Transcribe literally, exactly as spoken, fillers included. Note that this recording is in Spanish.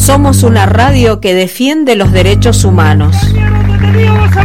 Somos una radio que defiende los derechos humanos. ¡Mierda, te digo, vos